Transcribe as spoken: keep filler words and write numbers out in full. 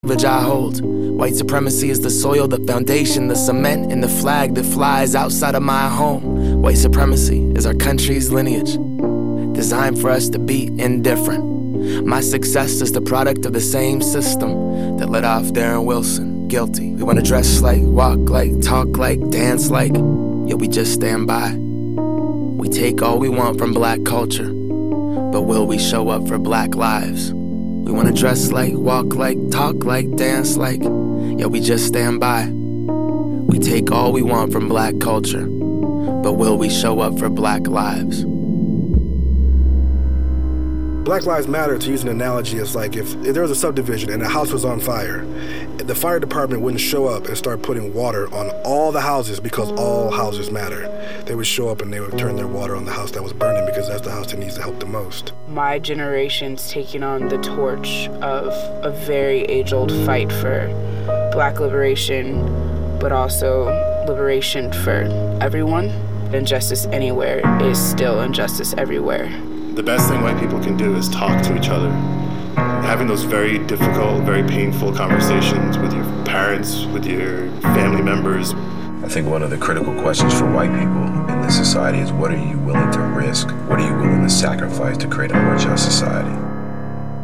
privilege I hold. White supremacy is the soil, the foundation, the cement, and the flag that flies outside of my home. White supremacy is our country's lineage, designed for us to be indifferent. My success is the product of the same system that let off Darren Wilson guilty. We wanna dress like, walk like, talk like, dance like, yet we just stand by. We take all we want from black culture, but will we show up for black lives? We wanna dress like, walk like, talk like, dance like, yet we just stand by. We take all we want from black culture, but will we show up for black lives? Black Lives Matter, to use an analogy, is like if, if there was a subdivision and a house was on fire, the fire department wouldn't show up and start putting water on all the houses because all houses matter. They would show up and they would turn their water on the house that was burning because that's the house that needs the help the most. My generation's taking on the torch of a very age-old fight for black liberation, but also liberation for everyone. Injustice anywhere is still injustice everywhere. The best thing white people can do is talk to each other. Having those very difficult, very painful conversations with your parents, with your family members. I think one of the critical questions for white people in this society is, what are you willing to risk? What are you willing to sacrifice to create a more just society?